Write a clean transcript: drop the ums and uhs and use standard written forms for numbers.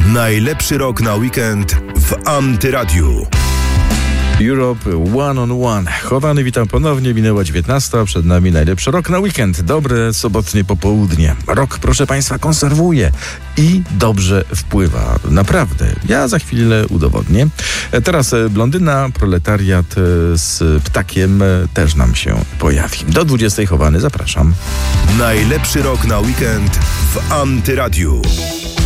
Najlepszy rok na weekend w Antyradiu. Europe One on One. Chowany, witam ponownie. Minęła 19. Przed nami najlepszy rok na weekend. Dobre sobotnie popołudnie. Rok, proszę Państwa, konserwuje i dobrze wpływa. Naprawdę. Ja za chwilę udowodnię. Teraz blondyna, proletariat z ptakiem też nam się pojawi. Do 20. Chowany, zapraszam. Najlepszy rok na weekend w Antyradiu.